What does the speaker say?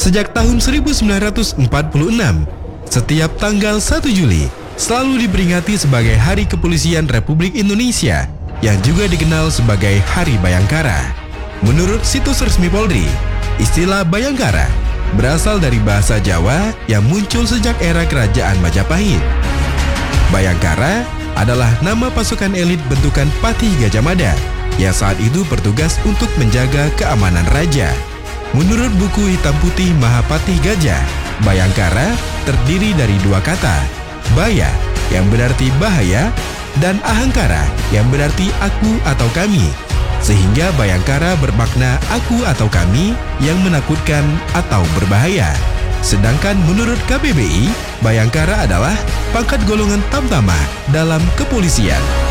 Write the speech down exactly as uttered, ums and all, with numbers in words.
Sejak tahun seribu sembilan ratus empat puluh enam, setiap tanggal satu Juli selalu diperingati sebagai Hari Kepolisian Republik Indonesia yang juga dikenal sebagai Hari Bayangkara. Menurut situs resmi Polri, istilah Bayangkara berasal dari bahasa Jawa yang muncul sejak era Kerajaan Majapahit. Bayangkara adalah nama pasukan elit bentukan Patih Gajah Mada yang saat itu bertugas untuk menjaga keamanan raja. Menurut buku hitam putih Mahapatih Gajah, Bayangkara terdiri dari dua kata, Baya yang berarti bahaya dan Ahangkara yang berarti aku atau kami, sehingga Bayangkara bermakna aku atau kami yang menakutkan atau berbahaya. Sedangkan menurut K B B I, Bayangkara adalah pangkat golongan tamtama dalam kepolisian.